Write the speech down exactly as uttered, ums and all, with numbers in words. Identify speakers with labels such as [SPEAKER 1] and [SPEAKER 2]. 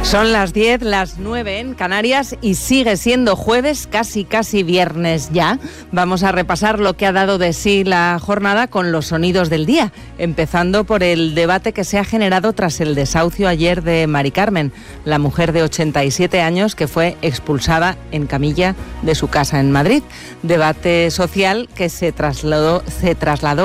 [SPEAKER 1] Son las diez, las nueve en Canarias y sigue siendo jueves, casi casi viernes ya. Vamos a repasar lo que ha dado de sí la jornada con los sonidos del día, empezando por el debate que se ha generado tras el desahucio ayer de Mari Carmen, la mujer de ochenta y siete años que fue expulsada en camilla de su casa en Madrid. Debate social que se trasladó, se trasladó